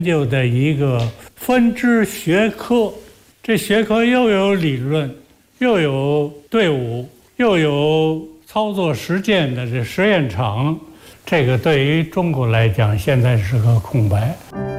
究的一个分支学科。这学科又有理论，又有队伍，又有操作实践的这实验场，这个对于中国来讲现在是个空白。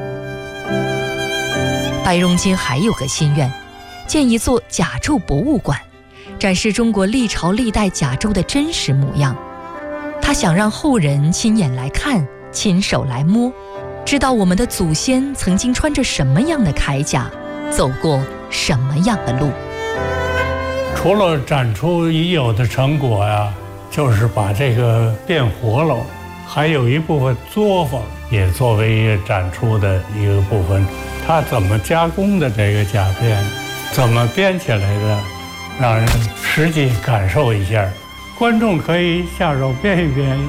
白荣金还有个心愿，建一座甲胄博物馆，展示中国历朝历代甲胄的真实模样。他想让后人亲眼来看，亲手来摸，知道我们的祖先曾经穿着什么样的铠甲，走过什么样的路。 除了展出已有的成果呀，就是把这个变活了，还有一部分作坊也作为一个展出的一个部分。它怎么加工的这个甲片，怎么编起来的，让人实际感受一下，观众可以下手编一编。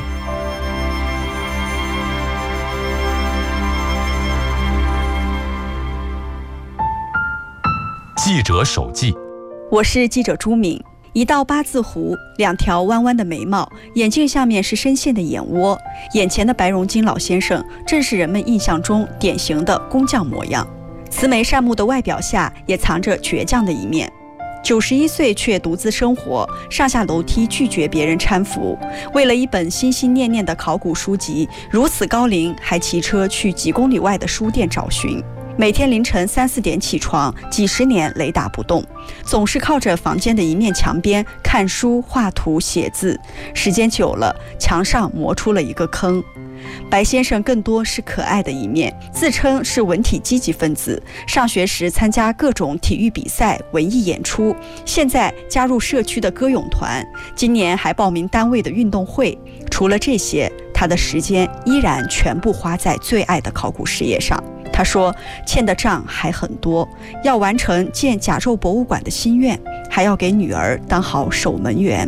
记者手记， 我是记者朱敏。一道八字胡，2条弯弯的眉毛，眼镜下面是深陷的眼窝。眼前的白荣金老先生，正是人们印象中典型的工匠模样。慈眉善目的外表下，也藏着倔强的一面。91岁却独自生活，上下楼梯拒绝别人搀扶。为了一本心心念念的考古书籍，如此高龄还骑车去几公里外的书店找寻。每天凌晨3、4点起床，几十年雷打不动，总是靠着房间的一面墙边看书、画图、写字。时间久了，墙上磨出了一个坑。白先生更多是可爱的一面，自称是文体积极分子，上学时参加各种体育比赛、文艺演出，现在加入社区的歌咏团，今年还报名单位的运动会。除了这些，他的时间依然全部花在最爱的考古事业上。他说，欠的账还很多，要完成建甲胄博物馆的心愿，还要给女儿当好守门员。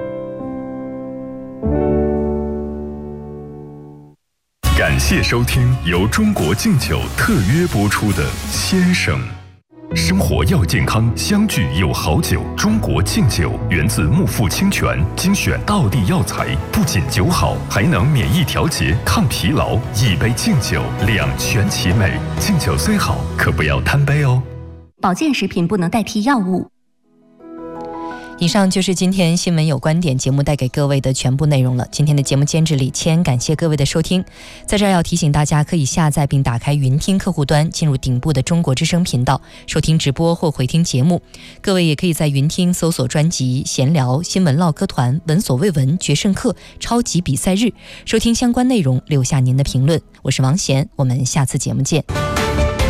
感谢收听由中国敬酒特约播出的《先生》。生活要健康，相聚有好酒。中国敬酒源自木富清泉，精选道地药材，不仅酒好，还能免疫调节、抗疲劳。一杯敬酒，两全其美。敬酒虽好，可不要贪杯哦。 保健食品不能代替药物。 以上就是今天新闻有观点节目带给各位的全部内容了。今天的节目监制李谦，感谢各位的收听。在这儿要提醒大家，可以下载并打开云听客户端，进入顶部的中国之声频道，收听直播或回听节目。各位也可以在云听搜索专辑闲聊、新闻唠嗑团、闻所未闻、决胜课、超级比赛日，收听相关内容，留下您的评论。我是王贤，我们下次节目见。